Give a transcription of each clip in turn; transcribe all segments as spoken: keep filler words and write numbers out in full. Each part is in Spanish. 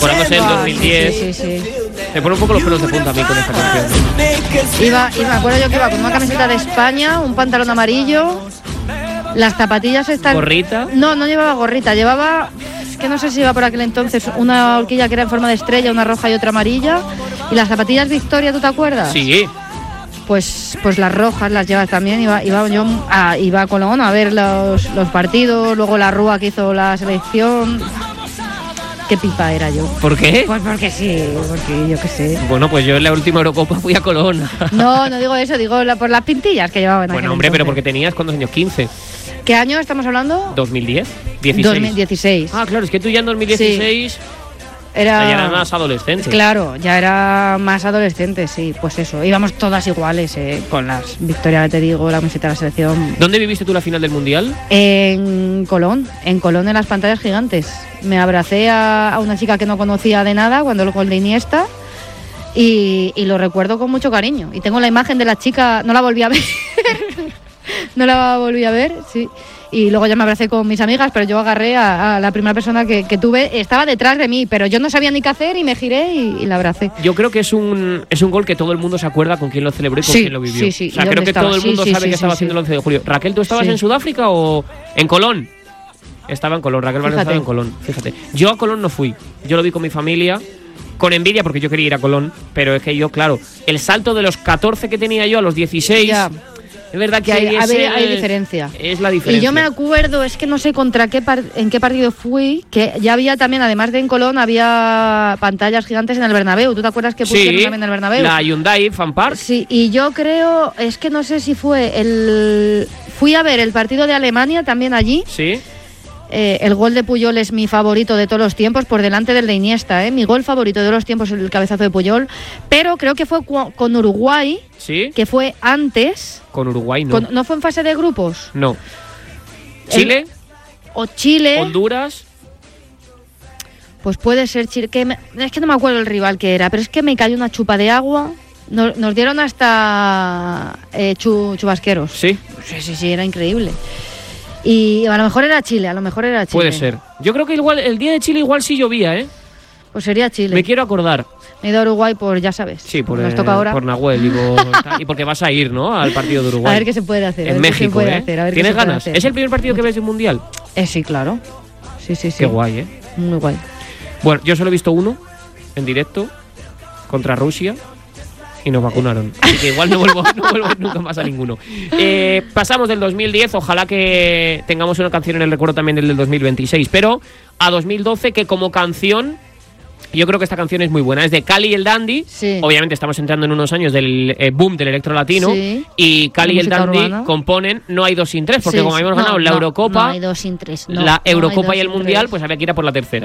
Acordándose del dos mil diez. Sí, sí, sí. Me pone un poco los pelos de punta a mí con esta canción. Iba, y me acuerdo yo que iba con una camiseta de España, un pantalón amarillo, las zapatillas están... ¿Gorrita? No, no llevaba gorrita, llevaba... Es que no sé si iba por aquel entonces una horquilla que era en forma de estrella, una roja y otra amarilla. Y las zapatillas Victoria, ¿tú te acuerdas? Sí. Pues, pues las rojas las llevas también. Iba, iba yo a, iba a Colón a ver los, los partidos, luego la Rúa que hizo la selección. Qué pipa era yo. ¿Por qué? Pues porque sí, porque yo qué sé. Bueno, pues yo en la última Eurocopa fui a Colón. No, no digo eso, digo la, por las pintillas que llevaban. Bueno, hombre, entonces. Pero porque tenías, ¿cuántos años? quince. ¿Qué año estamos hablando? ¿dos mil diez? dieciséis. dos mil dieciséis. Ah, claro, es que tú ya en dos mil dieciséis... Sí. Era, o sea, ya eras más adolescente. Claro, ya era más adolescente, sí, pues eso. Íbamos todas iguales, eh, con las Victoria, te digo, la camiseta de la selección. ¿Dónde viviste tú la final del Mundial? En Colón, en Colón, en las pantallas gigantes. Me abracé a, a una chica que no conocía de nada cuando el gol de Iniesta y, y lo recuerdo con mucho cariño. Y tengo la imagen de la chica, no la volví a ver, no la volví a ver, sí. Y luego ya me abracé con mis amigas, pero yo agarré a, a la primera persona que, que tuve, estaba detrás de mí, pero yo no sabía ni qué hacer y me giré y, y la abracé. Yo creo que es un es un gol que todo el mundo se acuerda con quién lo celebró y con sí, quién lo vivió. Sí, sí. O sea, creo que estaba? todo el mundo sí, sabe sí, que sí, estaba sí, haciendo sí. el once de julio. Raquel, ¿tú estabas sí. en Sudáfrica o en Colón? Estaba en Colón, Raquel Valencia estaba en Colón, fíjate. Yo a Colón no fui, yo lo vi con mi familia, con envidia porque yo quería ir a Colón, pero es que yo, claro, el salto de los catorce que tenía yo a los dieciséis... Ya. Es verdad que sí, hay, ese, el, hay diferencia. Es la diferencia. Y yo me acuerdo, es que no sé contra qué par, en qué partido fui, que ya había también, además de en Colón, había pantallas gigantes en el Bernabéu. ¿Tú te acuerdas que pusieron sí, también en el Bernabéu? La Hyundai Fan Park. Sí, y yo creo, es que no sé si fue el... Fui a ver el partido de Alemania también allí. Sí. Eh, el gol de Puyol es mi favorito de todos los tiempos, por delante del de Iniesta, ¿eh? Mi gol favorito de los tiempos es el cabezazo de Puyol, pero creo que fue cu- con Uruguay, ¿sí? Que fue antes. Con Uruguay no. Con, ¿No fue en fase de grupos? No. ¿Chile? El, ¿O Chile? ¿Honduras? Pues puede ser Chile. Que me, es que no me acuerdo el rival que era, pero es que me cayó una chupa de agua. Nos, nos dieron hasta eh, chu, chubasqueros. ¿Sí? Sí, sí, sí, era increíble. Y a lo mejor era Chile, a lo mejor era Chile. Puede ser. Yo creo que igual el día de Chile igual sí llovía, ¿eh? Pues sería Chile. Me quiero acordar. Me he ido a Uruguay por, ya sabes. Sí, por, nos toca ahora. por Nahuel y, por, y porque vas a ir, ¿no? Al partido de Uruguay. A ver qué se puede hacer. En México, puede ¿eh? hacer, a ver ¿Tienes qué se ganas? puede hacer. ¿Es el primer partido que ves de un mundial? Eh, sí, claro. Sí, sí, sí. Qué guay, ¿eh? Muy guay. Bueno, yo solo he visto uno en directo contra Rusia y nos vacunaron. Así que igual no vuelvo, no vuelvo nunca más a ninguno. Eh, pasamos del dos mil diez, ojalá que tengamos una canción en el recuerdo también del dos mil veintiséis, pero a dos mil doce, que como canción, yo creo que esta canción es muy buena. Es de Cali y el Dandy. Sí. Obviamente estamos entrando en unos años del eh, boom del electro latino. Sí. Y Cali y el Dandy urbana. componen No hay dos sin tres, porque Sí, como habíamos no, ganado la no, Eurocopa, no hay dos sin tres, no, la no hay Eurocopa dos y el sin Mundial, tres. pues había que ir a por la tercera.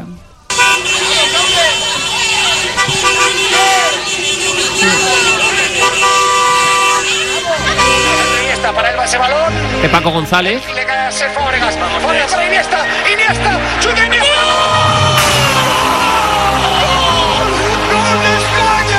Para el base balón. De Paco González. Y le cae a Fábregas. Fábregas para Iniesta. Iniesta. ¡Chuta Iniesta!